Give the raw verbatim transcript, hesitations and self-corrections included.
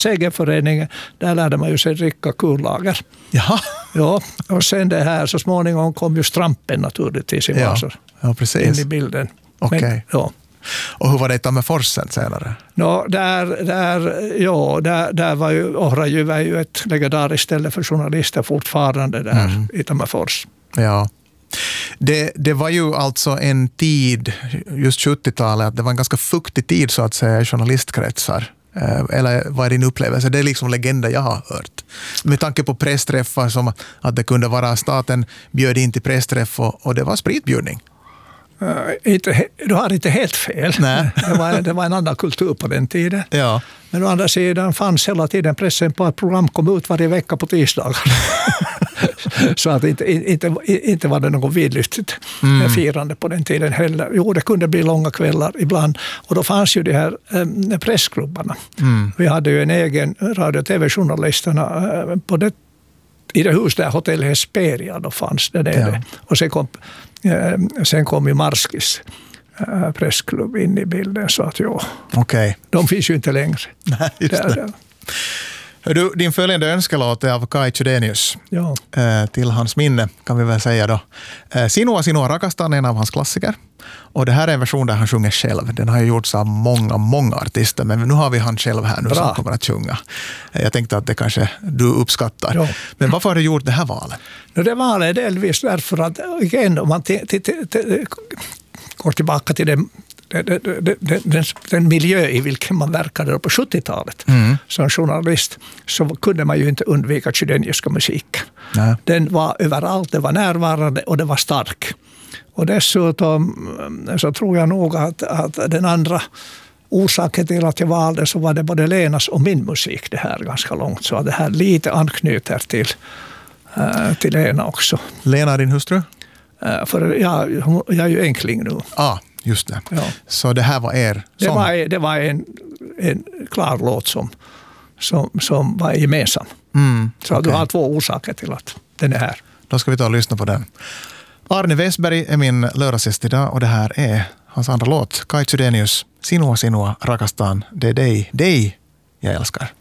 Segerföreningen, där lärde man ju sig dricka kullager. Jaha. Ja, och sen det här, så småningom kom ju Strampen naturligtvis i Vasa. Ja, ja, precis. In i bilden. Okej. Okay. Ja. Och hur var det i Tammerforsen senare? No, där, där, ja, där, där var ju Ohrajuve är ju ett legendariskt ställe för journalister fortfarande där mm. i Tammerfors. Ja. Det, det var ju alltså en tid, just sjuttiotalet, det var en ganska fuktig tid så att säga i journalistkretsar. Eller vad är din upplevelse? Det är liksom legender jag har hört. Med tanke på pressträffar som att det kunde vara staten bjöd in till pressträff och, och det var spritbjudning. Uh, inte, du har inte helt fel. Nej. Det, var, det var en annan kultur på den tiden. Ja. Men å andra sidan fanns hela tiden pressen på att program kom ut varje vecka på tisdagar. Så att inte, inte, inte var det något vidlyftigt mm. firande på den tiden heller. Jo, det kunde bli långa kvällar ibland. Och då fanns ju de här eh, pressklubbarna. Mm. Vi hade ju en egen radio- och tv-journalisterna eh, på det, i det hus där Hotell Hesperia då fanns det nere. Ja. Och sen kom, eh, sen kom ju Marskis eh, pressklubb in i bilden. Så att ja, okay. De finns ju inte längre. Nej, just det. Där, där. Du, din följande önskelåt är av Kai Chydenius. Ja. Eh, till hans minne kan vi väl säga då. Eh, Sinua Sinua rakastan är en av hans klassiker. Och det här är en version där han sjunger själv. Den har ju gjorts av många, många artister. Men nu har vi han själv här nu Bra. Som kommer att sjunga. Eh, jag tänkte att det kanske du uppskattar. Ja. Men varför har du gjort det här valet? No, det valet är delvis därför att igen, om man t- t- t- t- går tillbaka till den Den, den, den, den miljö i vilken man verkade på sjuttiotalet mm. som journalist, så kunde man ju inte undvika chydeniuska musiken. Nej. Den var överallt, det var närvarande och det var stark. Och dessutom så tror jag nog att, att den andra orsaken till att jag valde så var det både Lenas och min musik det här ganska långt. Så det här lite anknyter till, äh, till Lena också. Lena är din hustru? Äh, för jag, jag är ju enkling nu. Ah. Just det. Ja. Så det här var er det var, det var en, en klar låt som, som, som var gemensam. Mm, så okay. Du har två orsaker till att den är här. Då ska vi ta och lyssna på den. Arne Westberg är min lördagsgäst idag och det här är hans andra låt. Kai Chydenius, Sinua Sinua rakastan, det är dig, dig jag älskar.